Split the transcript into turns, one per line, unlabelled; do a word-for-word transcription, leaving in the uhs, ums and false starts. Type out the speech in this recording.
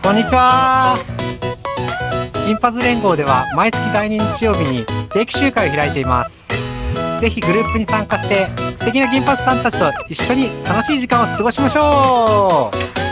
こんにちは。銀髪連合では毎月だいに日曜日に定期集会を開いています。ぜひグループに参加して素敵な銀髪さんたちと一緒に楽しい時間を過ごしましょう。